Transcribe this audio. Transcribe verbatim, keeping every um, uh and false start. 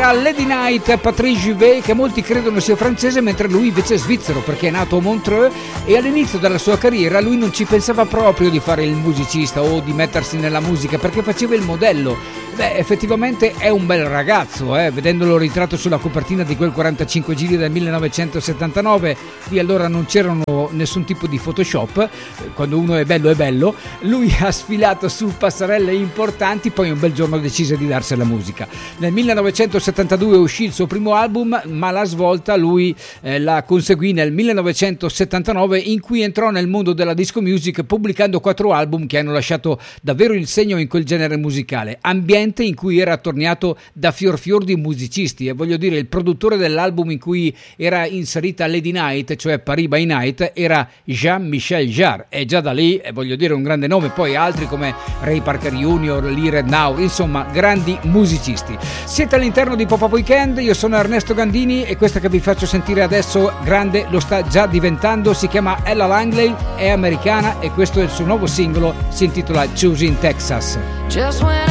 era Lady Night, Patrice Juvet, che molti credono sia francese mentre lui invece è svizzero perché è nato a Montreux, e all'inizio della sua carriera lui non ci pensava proprio di fare il musicista o di mettersi nella musica perché faceva il modello. Beh, effettivamente è un bel ragazzo, eh? Vedendolo ritratto sulla copertina di quel quarantacinque giri del millenovecentosettantanove, di allora non c'erano nessun tipo di Photoshop, quando uno è bello è bello. Lui ha sfilato su passerelle importanti, poi un bel giorno decise di darsi alla musica. Nel millenovecentosettantadue uscì il suo primo album, ma la svolta lui eh, la conseguì nel millenovecentosettantanove, in cui entrò nel mondo della disco music pubblicando quattro album che hanno lasciato davvero il segno in quel genere musicale, ambiente in cui era attorniato da fior fior di musicisti. E voglio dire, il produttore dell'album in cui era inserita Lady Night, cioè Paris by Night, era Jean-Michel Jarre, e già da lì, eh, voglio dire, un grande nome. Poi altri come Ray Parker Junior, Lee Redknapp, insomma grandi musicisti. Siete all'interno di Pop-Up Weekend, io sono Ernesto Gandini e questa che vi faccio sentire adesso grande lo sta già diventando, si chiama Ella Langley, è americana e questo è il suo nuovo singolo, si intitola Choosing Texas. Just when